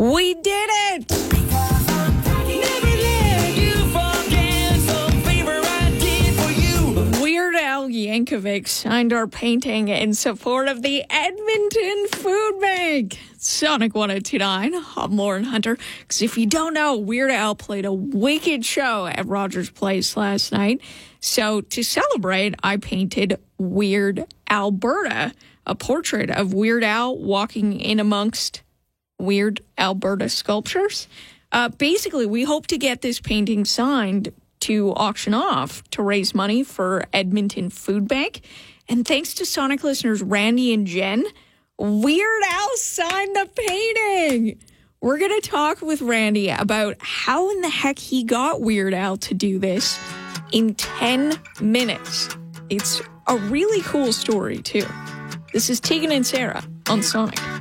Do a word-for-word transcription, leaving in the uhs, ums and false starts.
We did it! Weird Al Yankovic signed our painting in support of the Edmonton Food Bank. Sonic one oh two point nine, I'm Lauren Hunter. Because if you don't know, Weird Al played a wicked show at Rogers Place last night. So to celebrate, I painted Weird Alberta, a portrait of Weird Al walking in amongst Weird Alberta sculptures. Uh, basically, we hope to get this painting signed to auction off to raise money for Edmonton Food Bank. And thanks to Sonic listeners Randy and Jen, Weird Al signed the painting. We're going to talk with Randy about how in the heck he got Weird Al to do this in ten minutes. It's a really cool story, too. This is Tegan and Sarah on Sonic.